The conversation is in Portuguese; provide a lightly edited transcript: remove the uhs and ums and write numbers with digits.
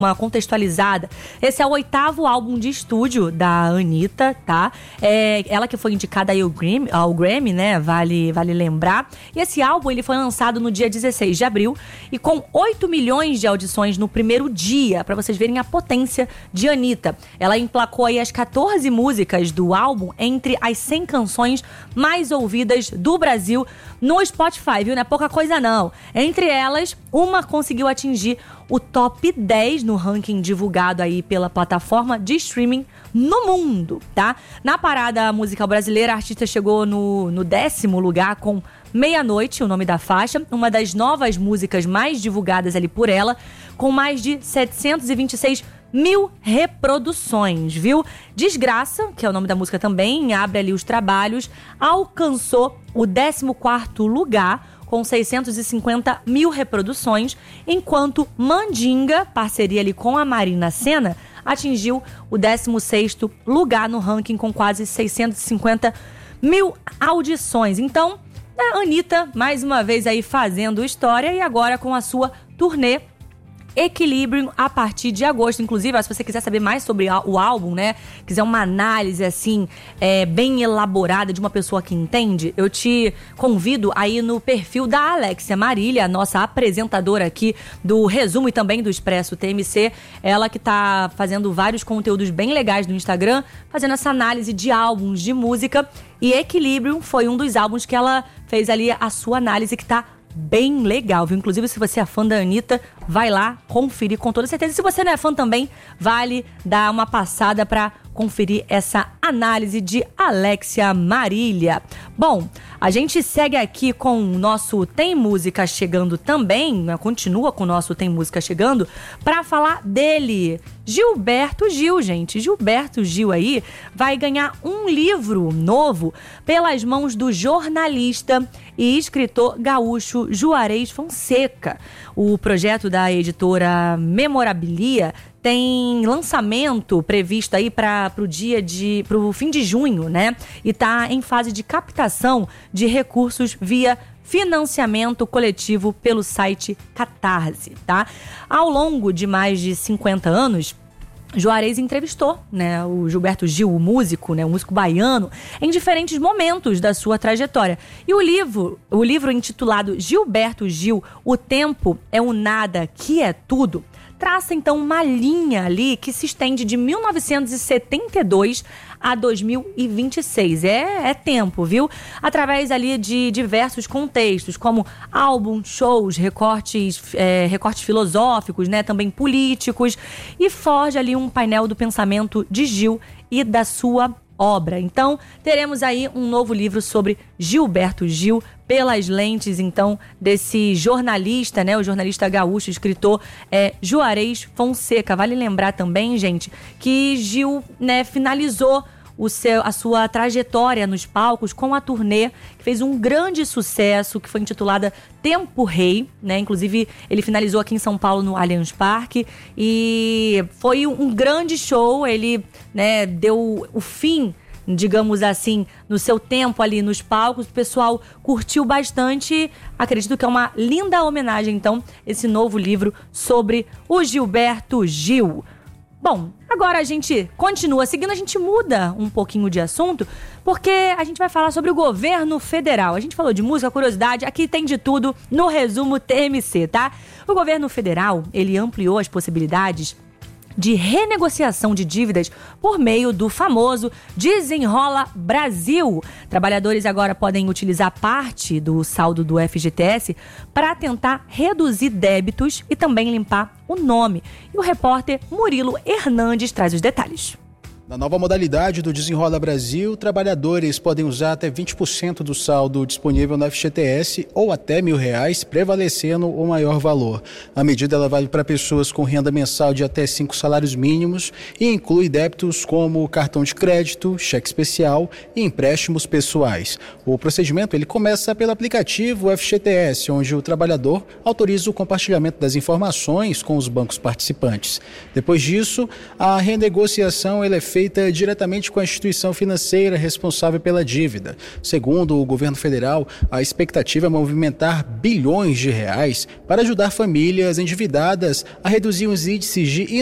uma contextualizada. Esse é o 8º álbum de estúdio da Anitta, tá? Ela que foi indicada aí ao Grammy, né? Vale lembrar. E esse álbum, ele foi lançado no dia 16 de abril e com 8 milhões de audições no primeiro dia, pra vocês verem a potência de Anitta. Ela emplacou aí as 14 músicas do álbum entre as 100 canções mais ouvidas do Brasil no Spotify, viu? Não é pouca coisa não. Entre elas, uma conseguiu atingir o top 10 no ranking divulgado aí pela plataforma de streaming no mundo, tá? Na parada musical brasileira, a artista chegou no 10º lugar com Meia-Noite, o nome da faixa, uma das novas músicas mais divulgadas ali por ela, com mais de 726 mil reproduções, viu? Desgraça, que é o nome da música também, abre ali os trabalhos, alcançou o 14º lugar, com 650 mil reproduções, enquanto Mandinga, parceria ali com a Marina Sena, atingiu o 16º lugar no ranking com quase 650 mil audições. Então, a Anitta, mais uma vez aí fazendo história e agora com a sua turnê Equilibrium a partir de agosto. Inclusive, se você quiser saber mais sobre o álbum, né, quiser uma análise assim, bem elaborada de uma pessoa que entende, eu te convido aí no perfil da Alexia Marília, a nossa apresentadora aqui do Resumo e também do Expresso TMC, ela que tá fazendo vários conteúdos bem legais no Instagram, fazendo essa análise de álbuns de música, e Equilibrium foi um dos álbuns que ela fez ali a sua análise, que tá bem legal, viu? Inclusive, se você é fã da Anitta, vai lá conferir com toda certeza. Se você não é fã também, vale dar uma passada pra conferir essa análise de Alexia Marília. Bom, a gente segue aqui com o nosso Tem Música Chegando também, né? Continua com o nosso Tem Música Chegando, pra falar dele, Gilberto Gil, gente. Gilberto Gil aí vai ganhar um livro novo pelas mãos do jornalista e escritor gaúcho Juarez Fonseca. O projeto da editora Memorabilia tem lançamento previsto aí para o fim de junho, né? E tá em fase de captação de recursos via financiamento coletivo pelo site Catarse, tá? Ao longo de mais de 50 anos, Juarez entrevistou, né, o Gilberto Gil, o músico baiano, em diferentes momentos da sua trajetória. E o livro intitulado Gilberto Gil, O Tempo é o Nada, que é Tudo, traça então uma linha ali que se estende de 1972 a 2026. É tempo, viu? Através ali de diversos contextos, como álbum, shows, recortes filosóficos, né, também políticos, e forja ali um painel do pensamento de Gil e da sua obra. Então, teremos aí um novo livro sobre Gilberto Gil, pelas lentes, então, desse jornalista, né, o jornalista gaúcho, escritor Juarez Fonseca. Vale lembrar também, gente, que Gil, né, finalizou a sua trajetória nos palcos com a turnê, que fez um grande sucesso, que foi intitulada Tempo Rei, né? Inclusive, ele finalizou aqui em São Paulo, no Allianz Parque, e foi um grande show. Ele, né, deu o fim, digamos assim, no seu tempo ali nos palcos. O pessoal curtiu bastante. Acredito que é uma linda homenagem, então, esse novo livro sobre o Gilberto Gil. Bom, agora a gente continua seguindo, a gente muda um pouquinho de assunto, porque a gente vai falar sobre o governo federal. A gente falou de música, curiosidade, aqui tem de tudo no Resumo TMC, tá? O governo federal, ele ampliou as possibilidades de renegociação de dívidas por meio do famoso Desenrola Brasil. Trabalhadores agora podem utilizar parte do saldo do FGTS para tentar reduzir débitos e também limpar o nome. E o repórter Murilo Hernandes traz os detalhes. Na nova modalidade do Desenrola Brasil, trabalhadores podem usar até 20% do saldo disponível no FGTS ou até R$1.000, prevalecendo o maior valor. A medida ela vale para pessoas com renda mensal de até 5 salários mínimos e inclui débitos como cartão de crédito, cheque especial e empréstimos pessoais. O procedimento ele começa pelo aplicativo FGTS, onde o trabalhador autoriza o compartilhamento das informações com os bancos participantes. Depois disso, a renegociação ela é feita feita diretamente com a instituição financeira responsável pela dívida. Segundo o governo federal, a expectativa é movimentar bilhões de reais para ajudar famílias endividadas a reduzir os índices de